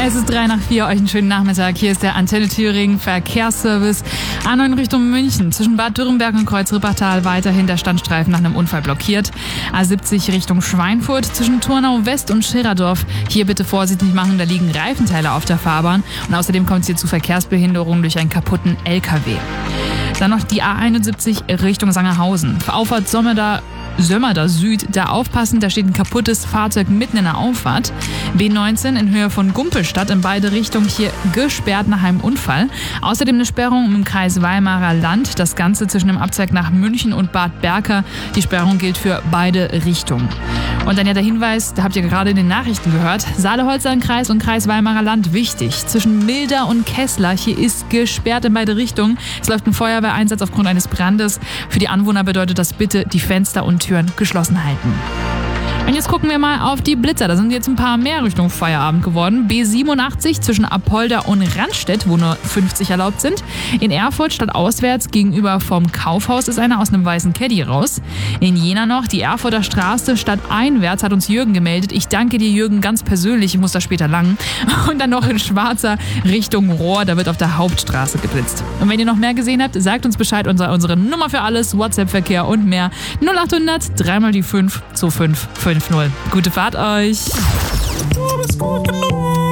Es ist 3:03, euch einen schönen Nachmittag. Hier ist der Antenne Thüringen Verkehrsservice. A9 Richtung München. Zwischen Bad Dürrenberg und Kreuz-Rippertal weiterhin der Standstreifen nach einem Unfall blockiert. A70 Richtung Schweinfurt. Zwischen Turnau West und Schirerdorf. Hier bitte vorsichtig machen, da liegen Reifenteile auf der Fahrbahn. Und außerdem kommt es hier zu Verkehrsbehinderungen durch einen kaputten LKW. Dann noch die A71 Richtung Sangerhausen. Auffahrt Sömmerda Süd, da aufpassen, da steht ein kaputtes Fahrzeug mitten in der Auffahrt. B19 in Höhe von Gumpelstadt in beide Richtungen hier gesperrt nach einem Unfall. Außerdem eine Sperrung im Kreis Weimarer Land, das Ganze zwischen dem Abzweig nach München und Bad Berka. Die Sperrung gilt für beide Richtungen. Und dann ja der Hinweis, da habt ihr gerade in den Nachrichten gehört, Saale-Holstein-Kreis und Kreis Weimarer Land wichtig. Zwischen Milda und Kessler, hier ist gesperrt in beide Richtungen. Es läuft ein Feuerwehreinsatz aufgrund eines Brandes. Für die Anwohner bedeutet das bitte die Fenster und Türen geschlossen halten. Und jetzt gucken wir mal auf die Blitzer. Da sind jetzt ein paar mehr Richtung Feierabend geworden. B87 zwischen Apolda und Randstedt, wo nur 50 erlaubt sind. In Erfurt stadtauswärts gegenüber vom Kaufhaus ist einer aus einem weißen Caddy raus. In Jena noch die Erfurter Straße stadteinwärts, hat uns Jürgen gemeldet. Ich danke dir, Jürgen, ganz persönlich. Ich muss da später lang. Und dann noch in Schwarzer Richtung Rohr. Da wird auf der Hauptstraße geblitzt. Und wenn ihr noch mehr gesehen habt, sagt uns Bescheid. Unsere Nummer für alles, WhatsApp-Verkehr und mehr. 0800 3 die 5 2550. Gute Fahrt euch. Du bist gut genug.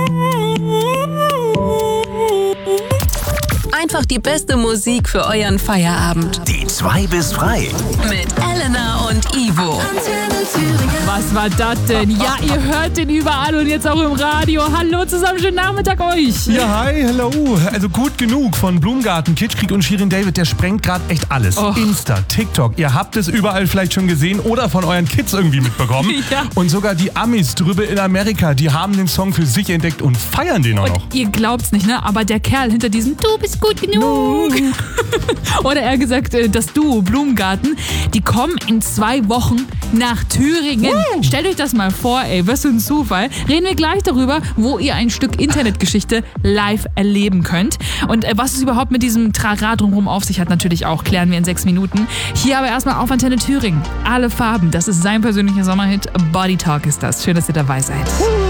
Einfach die beste Musik für euren Feierabend. Die 2 bis 3. Mit Elena und Ivo. Was war das denn? Ja, ihr hört den überall und jetzt auch im Radio. Hallo zusammen, schönen Nachmittag euch. Ja, hi, hello. Also gut genug von Blumengarten, Kitschkrieg und Shirin David, der sprengt gerade echt alles. Oh. Insta, TikTok, ihr habt es überall vielleicht schon gesehen oder von euren Kids irgendwie mitbekommen. Ja. Und sogar die Amis drüben in Amerika, die haben den Song für sich entdeckt und feiern den auch noch. Und ihr glaubt's nicht, ne? Aber der Kerl hinter diesem Du bist gut genug. Oder eher gesagt, das Duo Blumengarten, die kommen in 2 Wochen nach Thüringen. Stellt euch das mal vor, ey, was für ein Zufall. Reden wir gleich darüber, wo ihr ein Stück Internetgeschichte live erleben könnt. Und was es überhaupt mit diesem Trara drumherum auf sich hat, natürlich auch, klären wir in 6 Minuten. Hier aber erstmal auf Antenne Thüringen. Alle Farben, das ist sein persönlicher Sommerhit. Body Talk ist das. Schön, dass ihr dabei seid.